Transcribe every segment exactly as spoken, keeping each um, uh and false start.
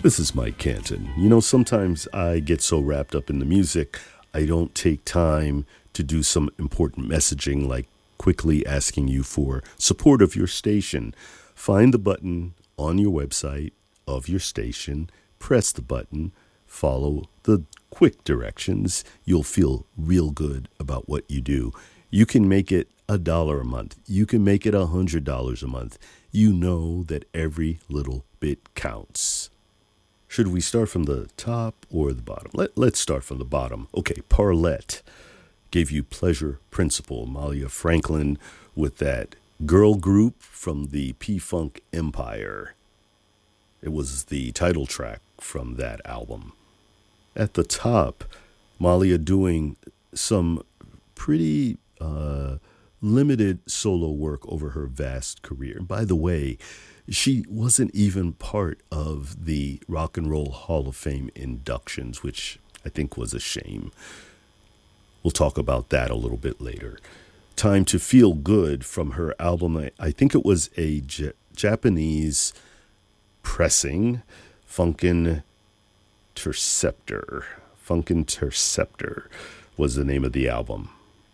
This is Mike Canton. You know, sometimes I get so wrapped up in the music, I don't take time to do some important messaging like quickly asking you for support of your station. Find the button on your website of your station, press the button, follow the quick directions. You'll feel real good about what you do. You can make it a dollar a month. You can make it a hundred dollars a month. You know that every little bit counts. Should we start from the top or the bottom? Let, let's start from the bottom. Okay, Parlette gave you Pleasure Principle. Malia Franklin with that girl group from the P-Funk Empire. It was the title track from that album. At the top, Malia doing some pretty uh, limited solo work over her vast career. By the way, she wasn't even part of the Rock and Roll Hall of Fame inductions, which I think was a shame. We'll talk about that a little bit later. Time to Feel Good from her album. I think it was a J- Japanese pressing, Funkin' Terceptor. Funkin' Terceptor was the name of the album.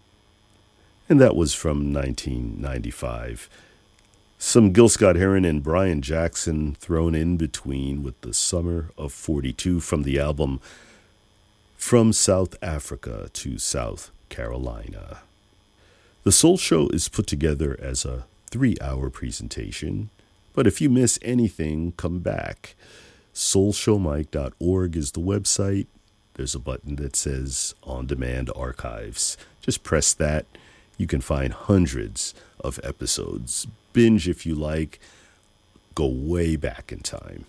And that was from nineteen ninety-five. Some Gil Scott-Heron and Brian Jackson thrown in between with the Summer of forty-two from the album From South Africa to South Carolina. The Soul Show is put together as a three-hour presentation, but if you miss anything, come back. soul show mike dot org is the website. There's a button that says On Demand Archives. Just press that. You can find hundreds of episodes. Binge if you like. Go way back in time.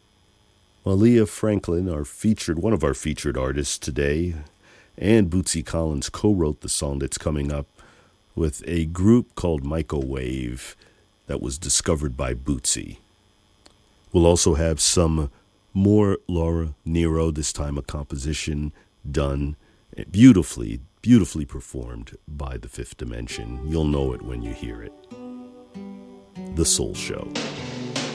Malia Franklin, our featured, one of our featured artists today, and Bootsy Collins co-wrote the song that's coming up with a group called Microwave that was discovered by Bootsy. We'll also have some more Laura Nyro, this time a composition done beautifully, beautifully performed by the Fifth Dimension. You'll know it when you hear it. The Soul Show.